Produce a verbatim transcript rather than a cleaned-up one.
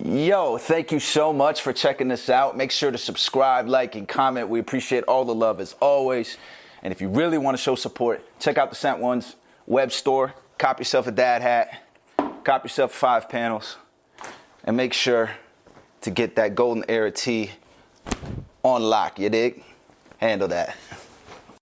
Yo, thank you so much for checking this out. Make sure to subscribe, like, and comment. We appreciate all the love as always. And if you really want to show support, check out the Scent Ones web store. Cop yourself a dad hat. Cop yourself five panels. And make sure to get that Golden Era tee on lock, you dig? Handle that.